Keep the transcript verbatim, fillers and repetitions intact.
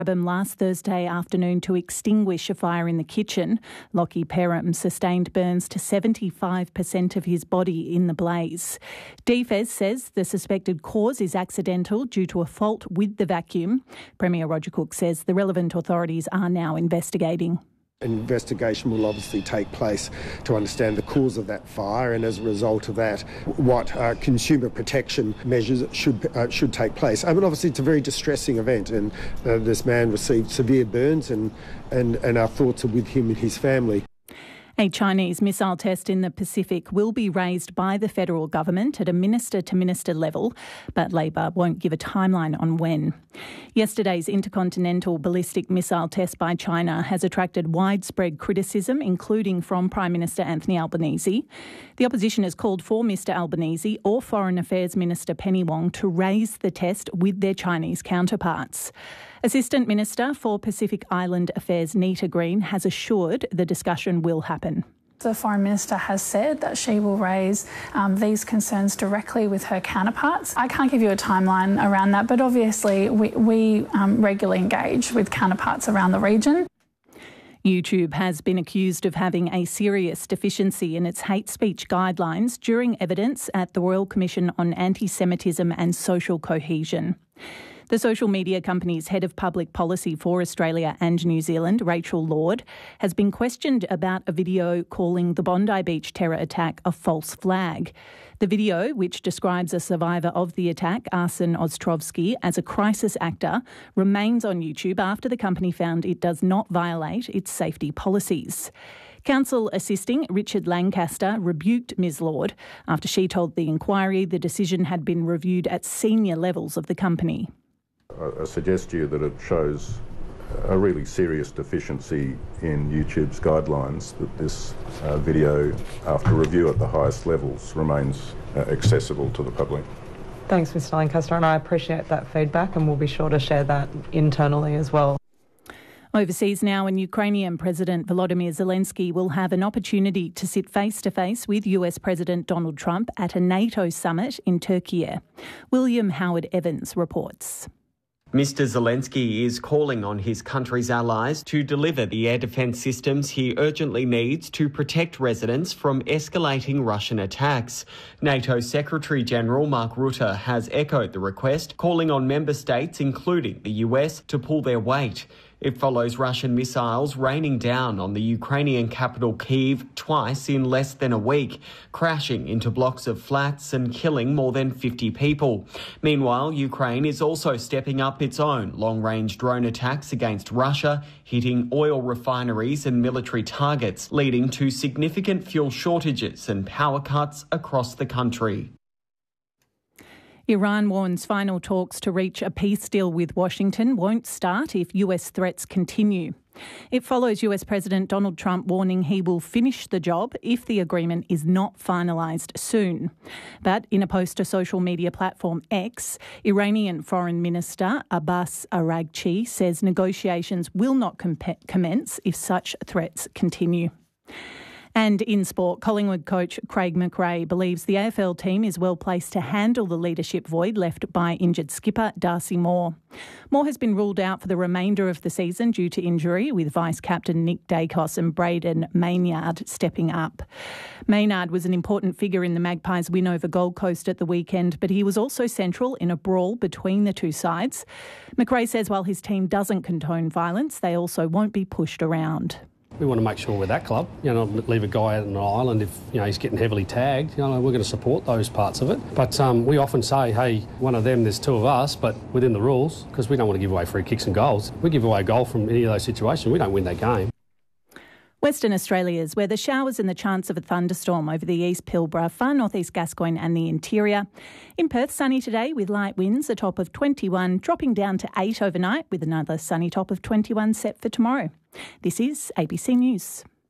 last Thursday afternoon to extinguish a fire in the kitchen. Lockie Perham sustained burns to seventy-five percent of his body in the blaze. D F E S says the suspected cause is accidental due to a fault with the vacuum. Premier Roger Cook says the relevant authorities are now investigating. An investigation will obviously take place to understand the cause of that fire, and as a result of that, what uh, consumer protection measures should uh, should take place. I mean, obviously, it's a very distressing event, and uh, this man received severe burns, and, and, and our thoughts are with him and his family. A Chinese missile test in the Pacific will be raised by the federal government at a minister-to-minister level, but Labor won't give a timeline on when. Yesterday's intercontinental ballistic missile test by China has attracted widespread criticism, including from Prime Minister Anthony Albanese. The opposition has called for Mr Albanese or Foreign Affairs Minister Penny Wong to raise the test with their Chinese counterparts. Assistant Minister for Pacific Island Affairs Nita Green has assured the discussion will happen. The Foreign Minister has said that she will raise um, these concerns directly with her counterparts. I can't give you a timeline around that, but obviously we, we um, regularly engage with counterparts around the region. YouTube has been accused of having a serious deficiency in its hate speech guidelines during evidence at the Royal Commission on Anti-Semitism and Social Cohesion. The social media company's head of public policy for Australia and New Zealand, Rachel Lord, has been questioned about a video calling the Bondi Beach terror attack a false flag. The video, which describes a survivor of the attack, Arsen Ostrovsky, as a crisis actor, remains on YouTube after the company found it does not violate its safety policies. Counsel assisting Richard Lancaster rebuked Miz Lord after she told the inquiry the decision had been reviewed at senior levels of the company. I suggest to you that it shows a really serious deficiency in YouTube's guidelines, that this uh, video, after review at the highest levels, remains uh, accessible to the public. Thanks, Mr Lancaster, and I appreciate that feedback, and we'll be sure to share that internally as well. Overseas now, and Ukrainian President Volodymyr Zelensky will have an opportunity to sit face-to-face with U S President Donald Trump at a NATO summit in Turkey. William Howard Evans reports. Mister Zelensky is calling on his country's allies to deliver the air defence systems he urgently needs to protect residents from escalating Russian attacks. NATO Secretary-General Mark Rutte has echoed the request, calling on member states, including the U S, to pull their weight. It follows Russian missiles raining down on the Ukrainian capital Kyiv twice in less than a week, crashing into blocks of flats and killing more than fifty people. Meanwhile, Ukraine is also stepping up its own long-range drone attacks against Russia, hitting oil refineries and military targets, leading to significant fuel shortages and power cuts across the country. Iran warns final talks to reach a peace deal with Washington won't start if U S threats continue. It follows U S President Donald Trump warning he will finish the job if the agreement is not finalised soon. But in a post to social media platform X, Iranian Foreign Minister Abbas Araghchi says negotiations will not com- commence if such threats continue. And in sport, Collingwood coach Craig McRae believes the A F L team is well placed to handle the leadership void left by injured skipper Darcy Moore. Moore has been ruled out for the remainder of the season due to injury, with vice-captain Nick Dacos and Braden Maynard stepping up. Maynard was an important figure in the Magpies' win over Gold Coast at the weekend, but he was also central in a brawl between the two sides. McRae says while his team doesn't condone violence, they also won't be pushed around. We want to make sure we're that club, you know, not leave a guy out on an island if, you know, he's getting heavily tagged. You know, we're going to support those parts of it. But um, we often say, hey, one of them, there's two of us, but within the rules, because we don't want to give away free kicks and goals. If we give away a goal from any of those situations, we don't win that game. Western Australia's weather, showers and the chance of a thunderstorm over the East Pilbara, far northeast Gascoyne and the interior. In Perth, sunny today with light winds, a top of twenty-one, dropping down to eight overnight with another sunny top of twenty-one set for tomorrow. This is A B C News.